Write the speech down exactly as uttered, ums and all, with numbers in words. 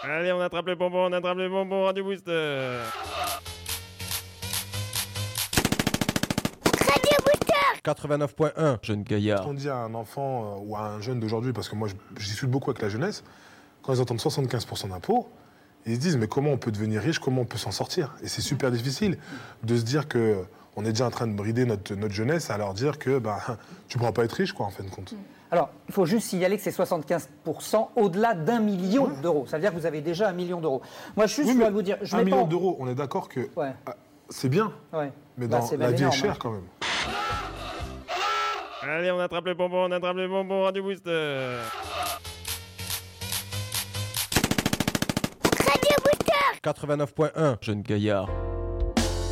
Allez, on attrape les bonbons, on attrape les bonbons, Radio Booster. Radio Booster quatre-vingt-neuf point un, jeune gaillard. Quand on dit à un enfant euh, ou à un jeune d'aujourd'hui, parce que moi je, je discute beaucoup avec la jeunesse, quand ils entendent soixante-quinze pour cent d'impôts, ils se disent mais comment on peut devenir riche, comment on peut s'en sortir? Et c'est super difficile de se dire que on est déjà en train de brider notre, notre jeunesse à leur dire que bah, tu ne pourras pas être riche quoi en fin de compte. Alors, il faut juste signaler que c'est soixante-quinze pour cent au-delà d'un million ouais. d'euros. Ça veut dire que vous avez déjà un million d'euros. Moi, je suis juste oui, pour vous dire... Je un million pas... d'euros, on est d'accord que ouais. ah, c'est bien, ouais. mais bah, dans, la vie énorme, est chère hein. quand même. Allez, on attrape les bonbons, on attrape les bonbons, Radio Booster. Radio Booster quatre-vingt-neuf point un, jeune gaillard.